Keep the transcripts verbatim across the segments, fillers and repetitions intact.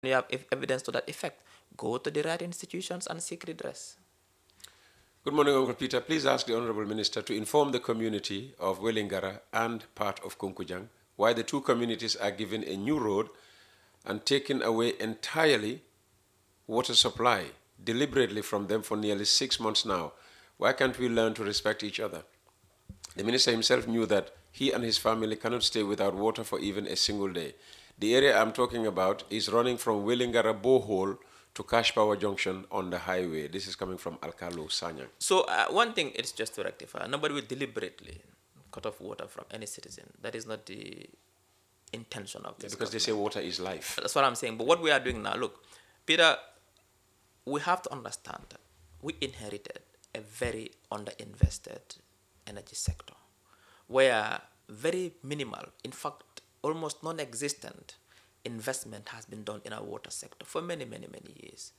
you have ev- evidence to that effect, go to the right institutions and seek redress. Good morning, Uncle Peter. Please ask the Honorable Minister to inform the community of Welingara and part of Kunkujang why the two communities are given a new road and taken away entirely water supply deliberately from them for nearly six months now. Why can't we learn to respect each other? The minister himself knew that he and his family cannot stay without water for even a single day. The area I'm talking about is running from Willingara Borehole to Cash Power Junction on the highway. This is coming from Alcalo, Sanyang. So uh, one thing is just to rectify. Nobody will deliberately cut off water from any citizen. That is not the intention of this. Because government. they say water is life. That's what I'm saying. But what we are doing now, look, Peter, we have to understand that we inherited a very underinvested energy sector where very minimal, in fact, almost non existent investment has been done in our water sector for many, many, many years.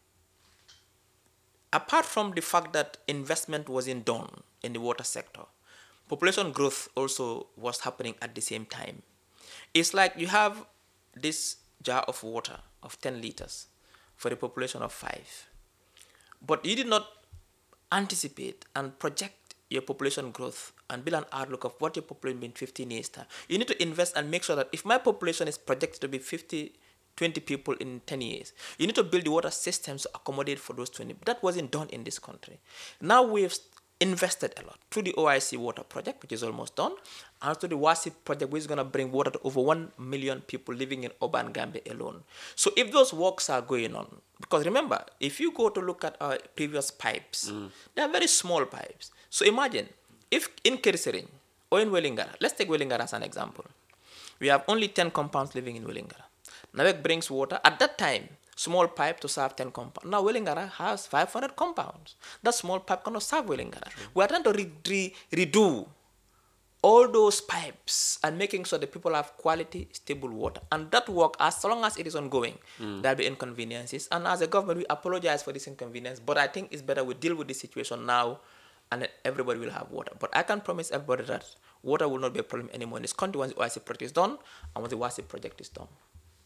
Apart from the fact that investment wasn't done in the water sector, population growth also was happening at the same time. It's like you have this jar of water of ten liters for a population of five, but you did not anticipate and project your population growth and build an outlook of what your population will be in fifteen years time. You need to invest and make sure that if my population is projected to be fifty, twenty people in ten years, you need to build the water systems to accommodate for those twenty. That wasn't done in this country. Now we've invested a lot through the O I C water project, which is almost done, and through the WASI project, which is going to bring water to over one million people living in urban Gambia alone. So if those works are going on, because remember, if you go to look at our previous pipes, mm. they are very small pipes. So imagine, if in Kirisering or in Welingara, let's take Welingara as an example, we have only ten compounds living in Welingara. Navek brings water. At that time, small pipe to serve ten compounds. Now Welingara has five hundred compounds. That small pipe cannot serve Welingara. Sure. We are trying to re re redo all those pipes and making sure that people have quality, stable water. And that work, as long as it is ongoing, mm. there will be inconveniences. And as a government, we apologize for this inconvenience. But I think it's better we deal with this situation now and then everybody will have water. But I can promise everybody that water will not be a problem anymore in this country once the O I C project is done and once the WASI project is done.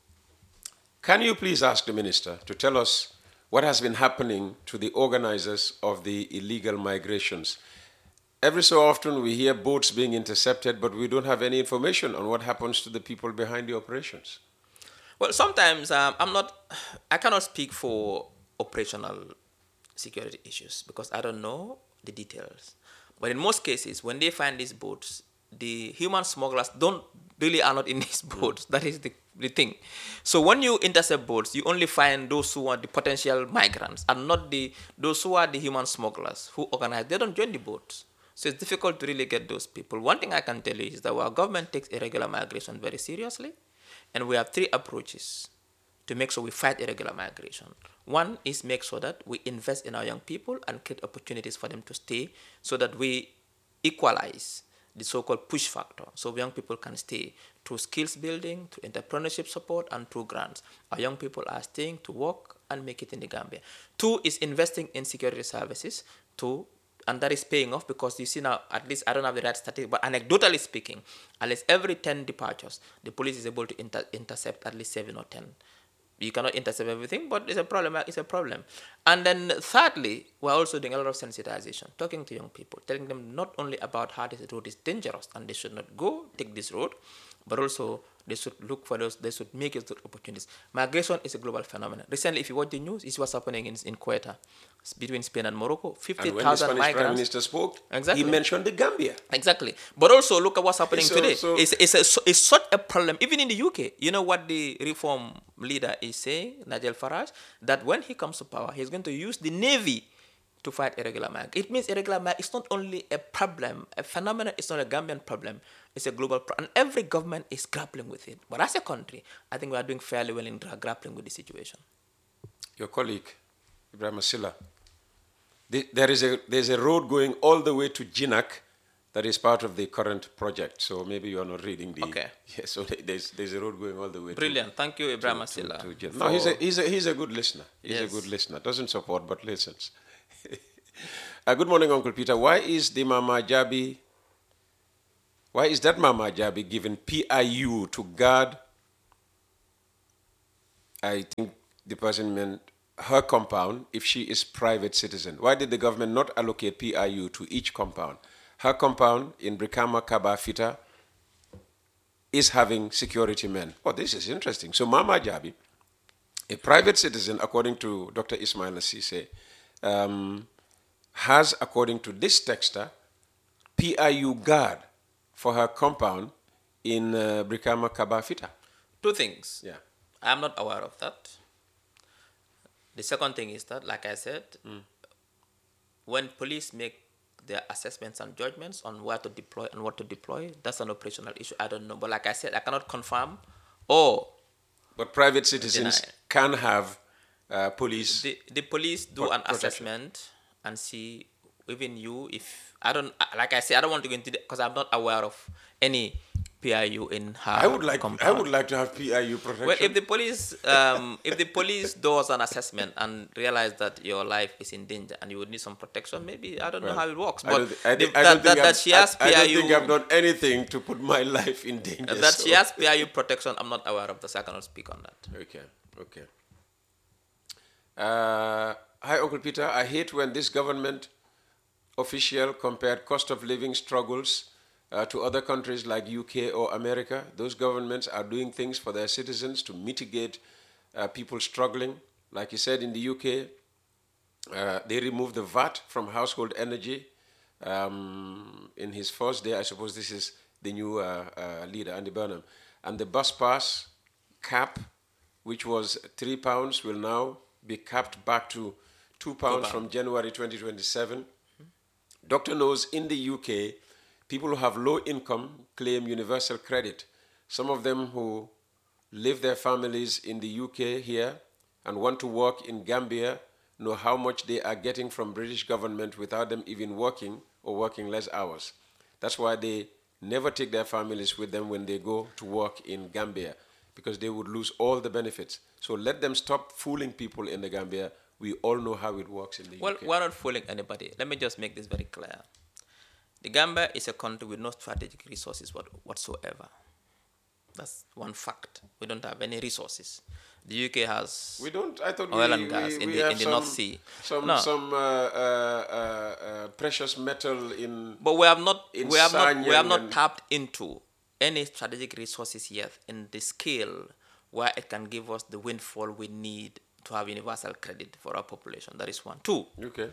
Can you please ask the minister to tell us what has been happening to the organizers of the illegal migrations? Every so often we hear boats being intercepted, but we don't have any information on what happens to the people behind the operations. Well, sometimes um, I'm not, I cannot speak for operational security issues because I don't know the details. But in most cases, when they find these boats, the human smugglers don't really are not in these boats. Mm. That is the, the thing. So when you intercept boats, you only find those who are the potential migrants and not the those who are the human smugglers who organize. They don't join the boats. So it's difficult to really get those people. One thing I can tell you is that our government takes irregular migration very seriously, and we have three approaches to make sure we fight irregular migration. One is make sure that we invest in our young people and create opportunities for them to stay so that we equalize the so-called push factor, so young people can stay through skills building, through entrepreneurship support, and through grants. Our young people are staying to work and make it in the Gambia. Two is investing in security services. Two, and that is paying off because you see now, at least I don't have the right statistic, but anecdotally speaking, at least every ten departures, the police is able to inter intercept at least seven or ten. You cannot intercept everything, but it's a problem. It's a problem. And then thirdly, we're also doing a lot of sensitization, talking to young people, telling them not only about how this road is dangerous and they should not go take this road, but also they should look for those, they should make it opportunities. Migration is a global phenomenon. Recently, if you watch the news, it's what's happening in, in Quetta, between Spain and Morocco. fifty thousand migrants. And when the Spanish Prime Minister spoke, exactly. he mentioned the Gambia. Exactly. But also, look at what's happening so, today. So it's, it's, a, it's such a problem, even in the U K. You know what the reform leader is saying, Nigel Farage, that when he comes to power, he's going to use the Navy to fight irregular migration. It means irregular migration is not only a problem, a phenomenon, it's not a Gambian problem, it's a global problem. And every government is grappling with it. But as a country, I think we are doing fairly well in grappling with the situation. Your colleague, Ibrahim Asila, the, there is a, there's a road going all the way to Jinak that is part of the current project. So maybe you are not reading the... Okay. Yeah, so there's, there's a road going all the way Brilliant. to... Thank you, Ibrahim to, Asila. To, to no, he's a, he's, a, he's a good listener. He's yes. a good listener. Doesn't support, but listens. uh, good morning, Uncle Peter. Why is the Mama Jabi... Why is that Mama Jabi given P I U to guard I think the person meant her compound if she is private citizen. Why did the government not allocate P I U to each compound? Her compound in Brikama, Kaba, Fita is having security men. Oh, this is interesting. So Mama Jabi, a private citizen, according to Doctor Ismail Nasise, um, has, according to this texter, P I U guard for her compound in uh, Brikama, Kaba, Fita. Two things. Yeah. I'm not aware of that. The second thing is that, like I said, mm. when police make their assessments and judgments on where to deploy and what to deploy, that's an operational issue. I don't know. But like I said, I cannot confirm or But private citizens deny. Can have uh, police. The, the police do an protection. Assessment and see, even you, if, I don't, like I said, I don't want to go into it because I'm not aware of any P I U in her I would like compound. I would like to have P I U protection. Well, if the police um, if the police does an assessment and realize that your life is in danger and you would need some protection, maybe I don't well, know how it works. But I don't, I the, I that, don't that, that she has I, P I U, I don't think I've done anything to put my life in danger. That so. She has P I U protection, I'm not aware of this. I cannot speak on that. Okay, okay. Uh, hi, Uncle Peter. I hate when this government official compared cost of living struggles Uh, to other countries like U K or America. Those governments are doing things for their citizens to mitigate uh, people struggling. Like you said, in the U K, uh, they removed the V A T from household energy um, in his first day. I suppose this is the new uh, uh, leader, Andy Burnham. And the bus pass cap, which was three pounds, will now be capped back to two pounds from January twenty twenty-seven. Mm-hmm. Doctor knows in the U K, people who have low income claim universal credit. Some of them who live their families in the U K here and want to work in Gambia know how much they are getting from British government without them even working or working less hours. That's why they never take their families with them when they go to work in Gambia, because they would lose all the benefits. So let them stop fooling people in the Gambia. We all know how it works in the well, U K. Well, we're not fooling anybody. Let me just make this very clear. The Gambia is a country with no strategic resources whatsoever. That's one fact. We don't have any resources. The U K has we don't. I thought oil we, and gas we, in we the, have in the some, North Sea. Some no. some uh, uh, uh, uh, precious metal in. But we have not we have not we have not and tapped into any strategic resources yet in the scale where it can give us the windfall we need to have universal credit for our population. That is one. Two. Okay.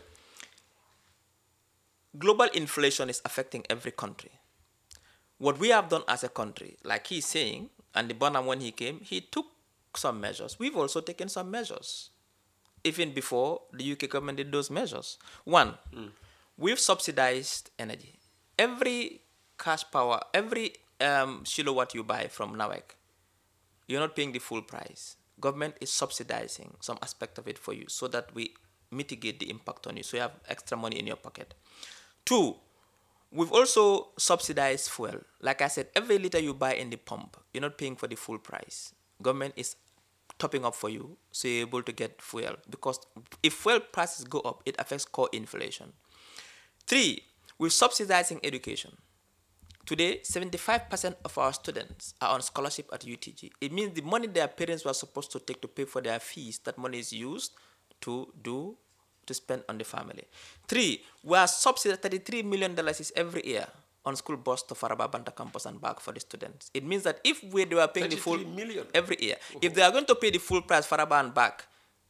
Global inflation is affecting every country. What we have done as a country, like he's saying, and the Burnham when he came, he took some measures. We've also taken some measures, even before the U K government did those measures. One, mm. we've subsidized energy. Every cash power, every um, kilowatt you buy from NAWEC, you're not paying the full price. Government is subsidizing some aspect of it for you so that we mitigate the impact on you, so you have extra money in your pocket. Two, we've also subsidized fuel. Like I said, every liter you buy in the pump, you're not paying for the full price. Government is topping up for you, so you're able to get fuel. Because if fuel prices go up, it affects core inflation. Three, we're subsidizing education. Today, seventy-five percent of our students are on scholarship at U T G. It means the money their parents were supposed to take to pay for their fees, that money is used to do to spend on the family. Three, we are subsidizing thirty-three million dollars every year on school bus to Faraba Banta campus and back for the students. It means that if we, they were paying the full million every year, oh. if they are going to pay the full price Faraba and back,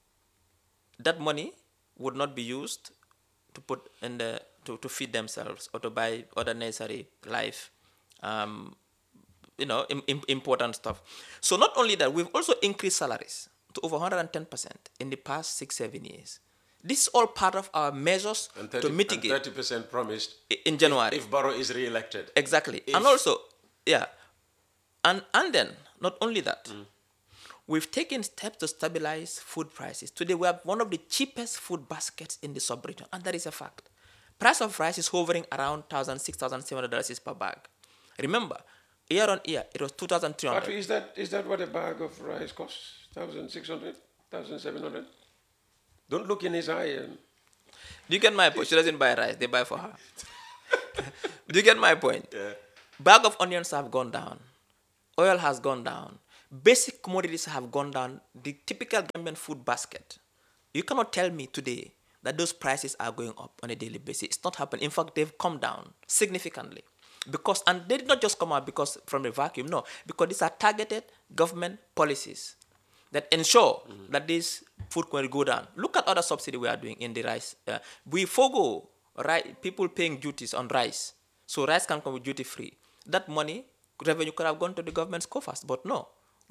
that money would not be used to put in the to, to feed themselves or to buy other necessary life, um, you know, im, im, important stuff. So not only that, we've also increased salaries to over one hundred ten percent in the past six, seven years. This is all part of our measures thirty, to mitigate. And thirty percent promised in January. If, if Barrow is re-elected. Exactly. If. And also, yeah. And, and then, not only that, mm. we've taken steps to stabilize food prices. Today, we have one of the cheapest food baskets in the sub-region, and that is a fact. Price of rice is hovering around one thousand, six thousand seven hundred dollars per bag. Remember, year on year, it was two thousand three hundred dollars. But is that, is that what a bag of rice costs? one thousand six hundred dollars? one thousand seven hundred dollars? Don't look in his eye. And... Do you get my point? She doesn't buy rice. They buy for her. Do you get my point? Yeah. Bag of onions have gone down. Oil has gone down. Basic commodities have gone down. The typical Gambian food basket, you cannot tell me today that those prices are going up on a daily basis. It's not happening. In fact, they've come down significantly. Because, and they did not just come out because from a vacuum, no, because these are targeted government policies that ensure mm-hmm. that this food will go down. Look at other subsidy we are doing in the rice. Uh, we forego right, people paying duties on rice. So rice can come with duty free. That money, revenue could have gone to the government's coffers, but no.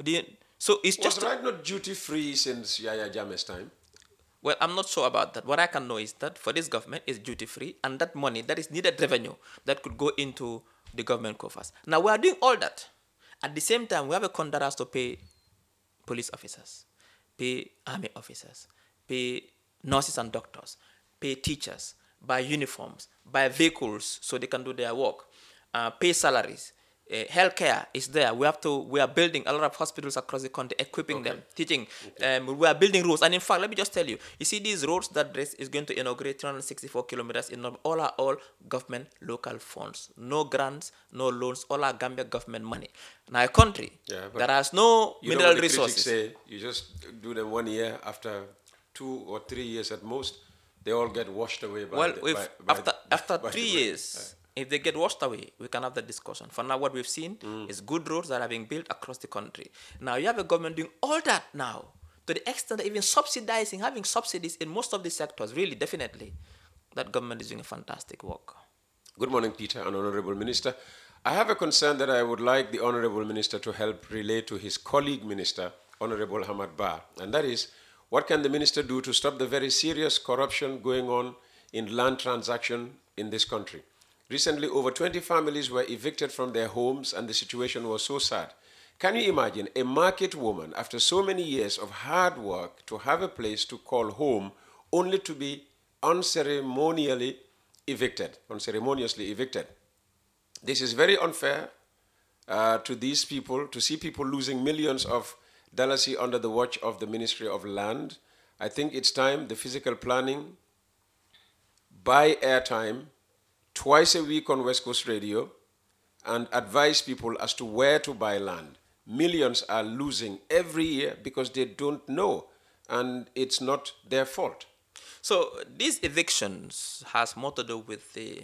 So it's just... Was right not duty free since Yaya Jammeh's time? Well, I'm not sure about that. What I can know is that for this government, it's duty free, and that money, that is needed revenue, that could go into the government coffers. Now, we are doing all that. At the same time, we have a country that has to pay police officers, pay army officers, pay nurses and doctors, pay teachers, buy uniforms, buy vehicles so they can do their work, uh, pay salaries. Uh, healthcare is there. We have to. We are building a lot of hospitals across the country, equipping okay. them, teaching. Okay. Um, we are building roads, and in fact, let me just tell you. You see these roads that RES is going to inaugurate three hundred sixty-four kilometers in all are all government local funds, no grants, no loans, all are Gambia government money. Now a country yeah, that has no mineral know resources. Say, you just do them one year, after two or three years at most, they all get washed away. By well, the, if by, after by, after by three years. Uh, If they get washed away, we can have that discussion. For now, what we've seen mm. is good roads that are being built across the country. Now, you have a government doing all that now, to the extent that even subsidizing, having subsidies in most of the sectors, really, definitely, that government is doing a fantastic work. Good morning, Peter and Honorable Minister. I have a concern that I would like the Honorable Minister to help relay to his colleague Minister, Honorable Hamad Ba, and that is, what can the Minister do to stop the very serious corruption going on in land transaction in this country? Recently, over twenty families were evicted from their homes, and the situation was so sad. Can you imagine a market woman, after so many years of hard work, to have a place to call home, only to be unceremonially evicted, unceremoniously evicted? This is very unfair uh, to these people, to see people losing millions of dollars under the watch of the Ministry of Land. I think it's time the physical planning, buy airtime, twice a week on West Coast Radio, and advise people as to where to buy land. Millions are losing every year because they don't know, and it's not their fault. So these evictions has more to do with the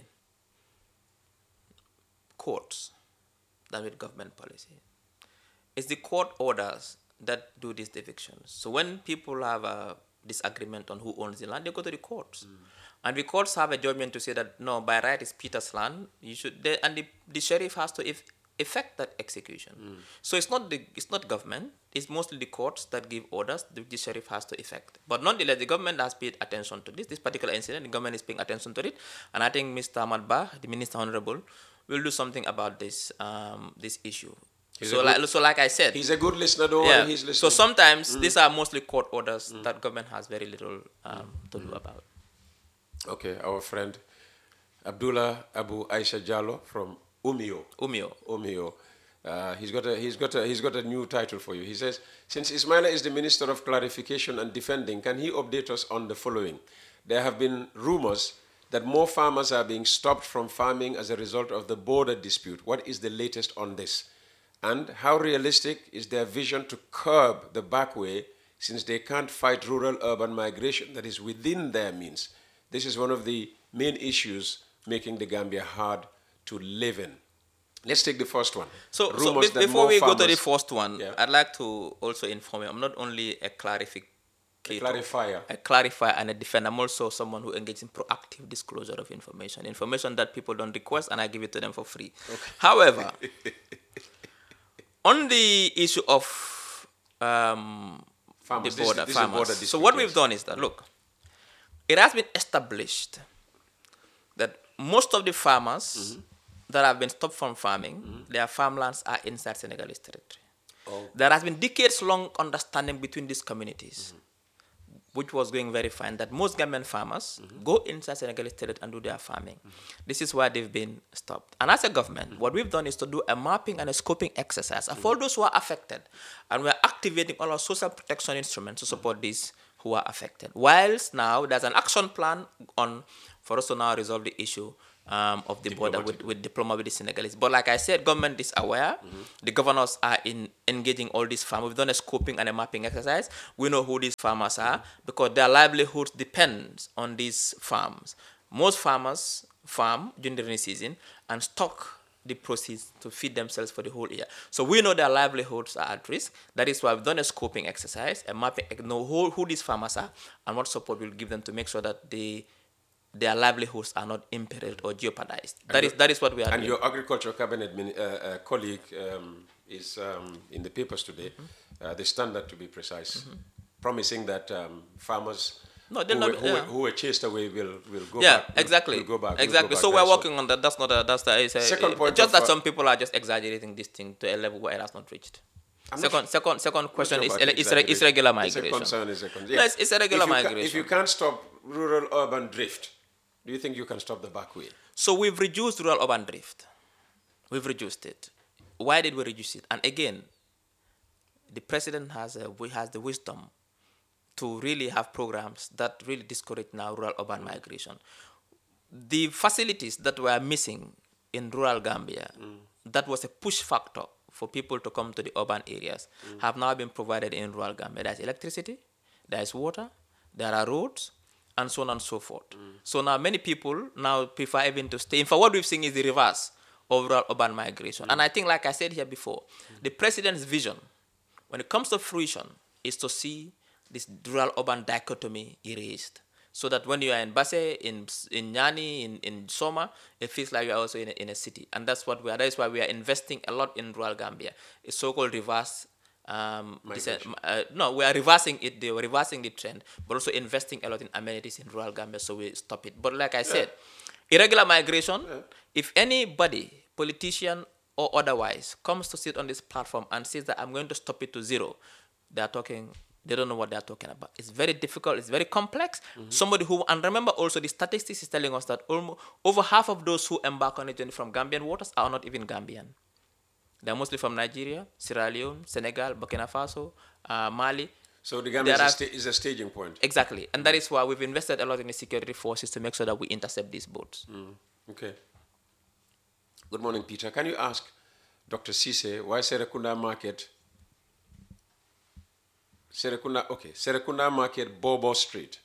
courts than with government policy. It's the court orders that do these evictions. So when people have a disagreement on who owns the land, they go to the courts. Mm. And the courts have a judgment to say that, no, by right it's Peter's land. You should, they, and the, the sheriff has to if, effect that execution. Mm. So it's not the it's not government. It's mostly the courts that give orders. The, the sheriff has to effect. But nonetheless, the government has paid attention to this. This particular incident, the government is paying attention to it. And I think Mister Ahmad Ba, the Minister Honorable, will do something about this um, this issue. He's so, like, so like I said, he's a good listener, though. Yeah. He's listening. So sometimes mm. these are mostly court orders mm. that government has very little um, to do about. Okay, our friend Abdullah Abu Aisha Jallo from Umio. Umio. Umio. Uh, he's got a he's got a he's got a new title for you. He says, since Ismaila is the Minister of Clarification and Defending, can he update us on the following? There have been rumors that more farmers are being stopped from farming as a result of the border dispute. What is the latest on this? And how realistic is their vision to curb the back way, since they can't fight rural-urban migration that is within their means? This is one of the main issues making the Gambia hard to live in. Let's take the first one. So, so be before we farmers, go to the first one, yeah. I'd like to also inform you, I'm not only a clarificator, a clarifier, a clarifier and a defender. I'm also someone who engages in proactive disclosure of information, information that people don't request, and I give it to them for free. Okay. However, on the issue of um, farmers, the border, this, this farmers. Border so what we've done is that, look, it has been established that most of the farmers mm-hmm. that have been stopped from farming, mm-hmm. their farmlands are inside Senegalese territory. Oh. There has been decades-long understanding between these communities, mm-hmm. which was going very fine, that most Gambian farmers mm-hmm. go inside Senegalese territory and do their farming. Mm-hmm. This is why they've been stopped. And as a government, mm-hmm. what we've done is to do a mapping and a scoping exercise mm-hmm. of all those who are affected. And we're activating all our social protection instruments to support mm-hmm. these who are affected. Whilst now there's an action plan on for us to now resolve the issue um, of the border with, with diploma with the Senegalese. But like I said, government is aware. Mm-hmm. The governors are in engaging all these farmers. We've done a scoping and a mapping exercise. We know who these farmers are because their livelihoods depends on these farms. Most farmers farm during the rainy season and stock the proceeds to feed themselves for the whole year. So we know their livelihoods are at risk. That is why we've done a scoping exercise, a mapping, know who, who these farmers are and what support we'll give them to make sure that they their livelihoods are not imperiled or jeopardized. And that is that is what we are and doing. And your agricultural cabinet uh, uh, colleague um, is um, in the papers today, mm-hmm. uh, the Standard to be precise, mm-hmm. promising that um, farmers no, who, not, who, yeah. who were chased away will, will go yeah, back. Yeah, exactly. Will, will go back, exactly. Will go so back we're working soon. on that. That's not a, that's the, it's a, second it, point just that uh, some people are just exaggerating this thing to a level where it has not reached. I'm second, not second, second question sure is, is, is regular migration. It's a concern, is a concern. Yes. No, it's, it's a regular if migration. If you can't stop rural-urban drift, do you think you can stop the back way? So we've reduced rural-urban drift. We've reduced it. Why did we reduce it? And again, the president has a, has the wisdom to really have programs that really discourage now rural-urban mm. migration. The facilities that were missing in rural Gambia, mm. that was a push factor for people to come to the urban areas, mm. have now been provided in rural Gambia. There's electricity, there's water, there are roads, and so on and so forth. Mm. So now many people now prefer even to stay. In fact, what we've seen is the reverse of rural urban migration. Mm. And I think, like I said here before, mm. the president's vision, when it comes to fruition, is to see this rural urban dichotomy erased. So that when you are in Basse, in in Nyani, in, in Soma, it feels like you're also in a, in a city. And that's what we are. That is why we are investing a lot in rural Gambia. It's so-called reverse Um, uh, no, we are reversing it. They were reversing the trend, but also investing a lot in amenities in rural Gambia, so we stop it. But like I said, yeah. irregular migration. Yeah. If anybody, politician or otherwise, comes to sit on this platform and says that I'm going to stop it to zero, they are talking. They don't know what they are talking about. It's very difficult. It's very complex. Mm-hmm. Somebody who, and remember also the statistics is telling us that almost over half of those who embark on a journey from Gambian waters are not even Gambian. They're mostly from Nigeria, Sierra Leone, Senegal, Burkina Faso, uh, Mali. So the Gambia is, are, a sta- is a staging point. Exactly. And that is why we've invested a lot in the security forces to make sure that we intercept these boats. Mm. Okay. Good morning, Peter. Can you ask Doctor Cisse why Serekunda Market, Serekunda, okay, Serekunda Market, Bobo Street,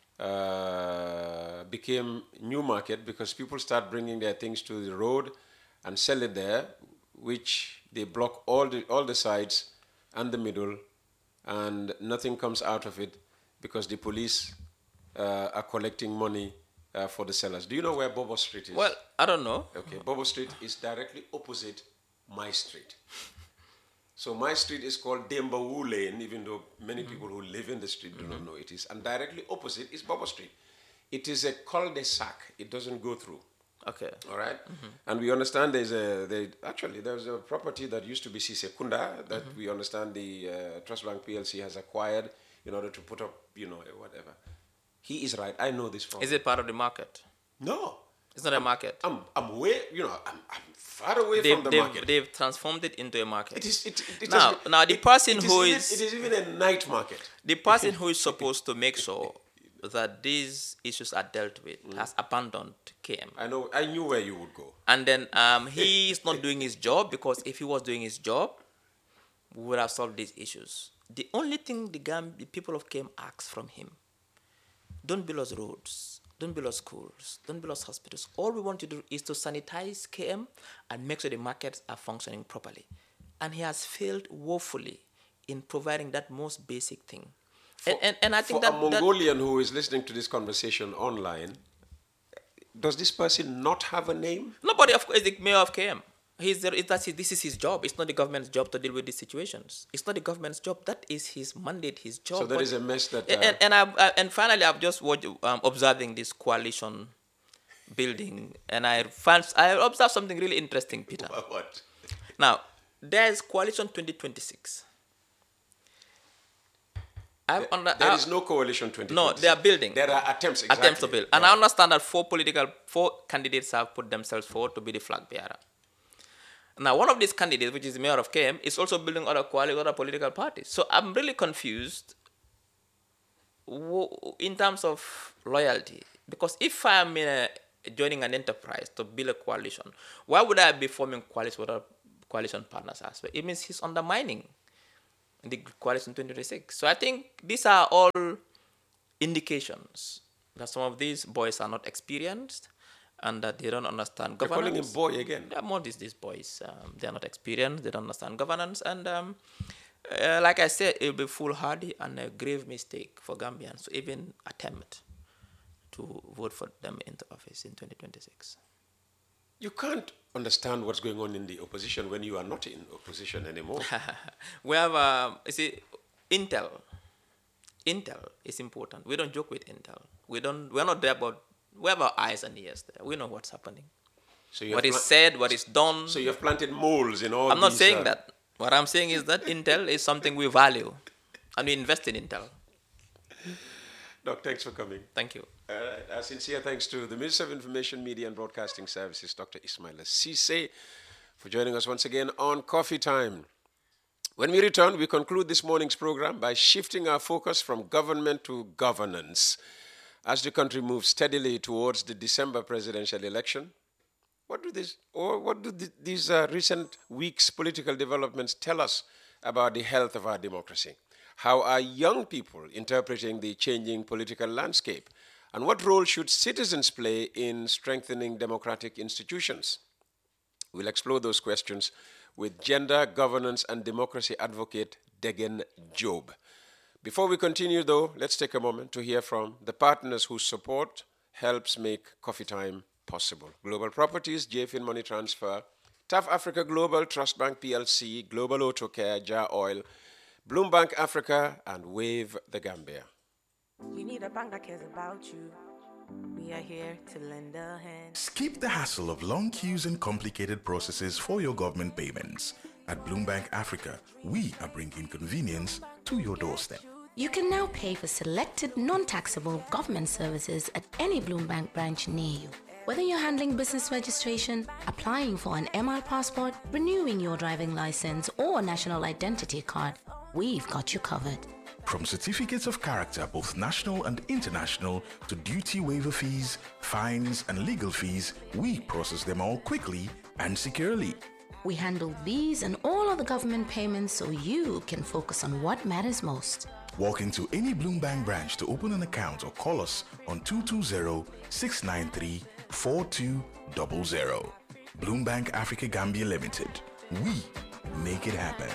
uh, became new market because people start bringing their things to the road and sell it there, which they block all the all the sides and the middle, and nothing comes out of it because the police uh, are collecting money uh, for the sellers. Do you know where Bobo Street is? Well, I don't know. Okay, Bobo Street is directly opposite my street. So my street is called Dembawu Lane, even though many mm-hmm. people who live in the street do mm-hmm. not know it is. And directly opposite is Bobo Street. It is a cul-de-sac. It doesn't go through. Okay. All right. Mm-hmm. And we understand there's a, there, actually there's a property that used to be Sisekunda that mm-hmm. we understand the uh, Trust Bank P L C has acquired in order to put up, you know, whatever. He is right. I know this from. Is it part of the market? No. It's not I'm, a market. I'm, I'm way, you know, I'm, I'm far away they've, from the they've, market. They've transformed it into a market. It is, it, it now, has, now the it, person it who is, is, even, it is even a night market. The person who is supposed to make sure that these issues are dealt with mm. has abandoned K M. I know. I knew where you would go. And then um, he is not doing his job, because if he was doing his job, we would have solved these issues. The only thing the, Gam- the people of K M ask from him: don't build us roads, don't build us schools, don't build us hospitals. All we want to do is to sanitize K M and make sure the markets are functioning properly. And he has failed woefully in providing that most basic thing. For, and, and, and I think for that, a Mongolian that, who is listening to this conversation online, does this person not have a name? Nobody, of course, is the mayor of K M. He's there, that's his, this is his job. It's not the government's job to deal with these situations. It's not the government's job. That is his mandate, his job. So there is a mess that... Uh, and and, I, I, and finally, I've just watched, um, observing this coalition building, and I found, I observed something really interesting, Peter. What? Now, there's Coalition twenty twenty-six. There, under, there is no coalition twenty twenty-six. No, they are building. There are attempts, exactly. Attempts to build. And yeah. I understand that four political, four candidates have put themselves forward to be the flag bearer. Now, one of these candidates, which is the mayor of K M, is also building other coalition, other political parties. So I'm really confused in terms of loyalty. Because if I'm in a, joining an enterprise to build a coalition. Why would I be forming coalition with other coalition partners as well? It means he's undermining the coalition twenty twenty-six. So I think these are all indications that some of these boys are not experienced and that they don't understand You're governance. calling him boy again? Yeah, more these, these boys. Um, they are not experienced, they don't understand governance. And um, uh, like I said, it will be foolhardy and a grave mistake for Gambians to even attempt to vote for them into office in twenty twenty-six. You can't understand what's going on in the opposition when you are not in opposition anymore. We have, um, you see, Intel. Intel is important. We don't joke with Intel. We don't. We're not there, but we have our eyes and ears there. We know what's happening. So you What have is pla- said, what is done. So you have planted moles in all I'm not these, saying uh, that. What I'm saying is that Intel is something we value, and we invest in Intel. Doc, thanks for coming. Thank you. Uh, our sincere thanks to the Minister of Information, Media and Broadcasting Services, Doctor Ismaila Ceesay, for joining us once again on Coffee Time. When we return, we conclude this morning's program by shifting our focus from government to governance. As the country moves steadily towards the December presidential election, what do this, or what do the, these uh, recent weeks' political developments tell us about the health of our democracy? How are young people interpreting the changing political landscape? And what role should citizens play in strengthening democratic institutions? We'll explore those questions with gender, governance, and democracy advocate Degen Job. Before we continue, though, let's take a moment to hear from the partners whose support helps make Coffee Time possible. Global Properties, J-Fin Money Transfer, T A F Africa Global, Trust Bank P L C, Global Auto Care, Jar Oil, Bloombank Africa, and Wave the Gambia. You need a bank that cares about you. We are here to lend a hand. Skip the hassle of long queues and complicated processes for your government payments. At Bloombank Africa, we are bringing convenience to your doorstep. You can now pay for selected non-taxable government services at any Bloombank branch near you. Whether you're handling business registration, applying for an M R passport, renewing your driving license, or national identity card, we've got you covered. From certificates of character, both national and international, to duty waiver fees, fines, and legal fees, we process them all quickly and securely. We handle these and all other government payments so you can focus on what matters most. Walk into any Bloombank branch to open an account or call us on two two zero, six nine three, four two zero zero. Bloombank Africa Gambia Limited. We make it happen.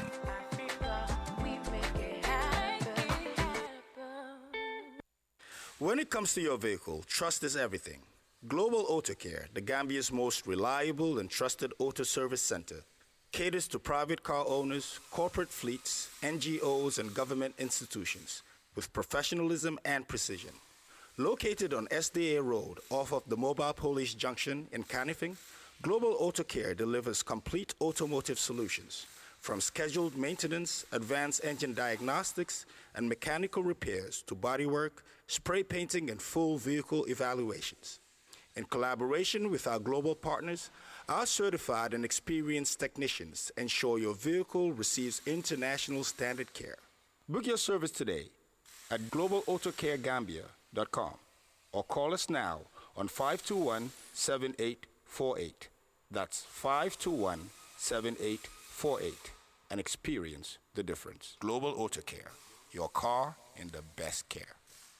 When it comes to your vehicle, trust is everything. Global Auto Care, the Gambia's most reliable and trusted auto service center, caters to private car owners, corporate fleets, N G Os, and government institutions with professionalism and precision. Located on S D A Road off of the Mobile Police Junction in Canifing, Global Auto Care delivers complete automotive solutions, from scheduled maintenance, advanced engine diagnostics, and mechanical repairs to bodywork, spray painting, and full vehicle evaluations. In collaboration with our global partners, our certified and experienced technicians ensure your vehicle receives international standard care. Book your service today at global auto care gambia dot com or call us now on five two one, seven eight four eight. That's five two one, seven eight four eight and experience the difference. Global Auto Care, your car in the best care.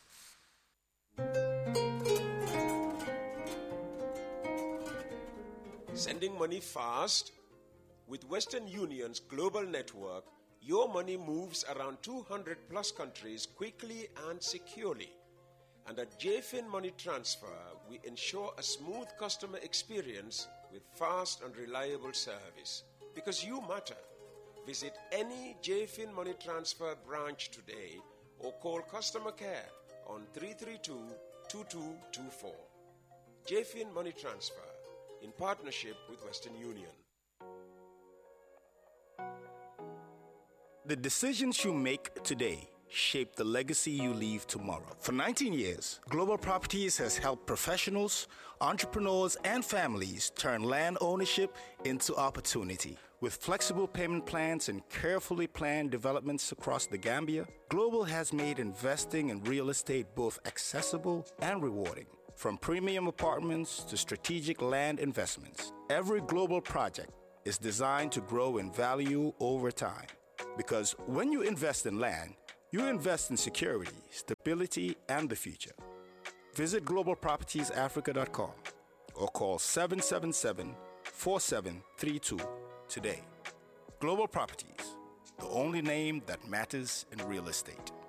Sending money fast? With Western Union's global network, your money moves around two hundred plus countries quickly and securely. And at J-Fin Money Transfer, we ensure a smooth customer experience with fast and reliable service. Because you matter. Visit any J-Fin Money Transfer branch today or call customer care on three three two, two two two four. J-Fin Money Transfer, in partnership with Western Union. The decisions you make today shape the legacy you leave tomorrow. For nineteen years, Global Properties has helped professionals, entrepreneurs, and families turn land ownership into opportunity. With flexible payment plans and carefully planned developments across the Gambia, Global has made investing in real estate both accessible and rewarding. From premium apartments to strategic land investments, every global project is designed to grow in value over time. Because when you invest in land, you invest in security, stability, and the future. Visit global properties africa dot com or call seven seven seven, four seven three two today. Global Properties, the only name that matters in real estate.